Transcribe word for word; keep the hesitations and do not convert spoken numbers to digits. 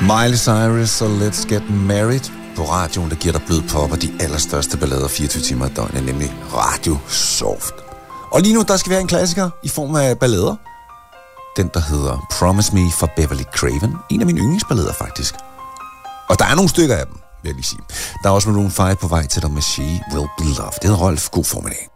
Miley Cyrus og Let's Get Married på radioen, der giver dig blød pop og de allerstørste ballader fireogtyve timer i døgnet, nemlig Radio Soft. Og lige nu, der skal vi have en klassiker i form af ballader. Den, der hedder Promise Me fra Beverly Craven. En af mine yndlingsballader, faktisk. Og der er nogle stykker af dem, vil jeg lige sige. Der er også Maroon fem på vej til dig med She Will Be Loved. Det hedder Rolf. God formiddag.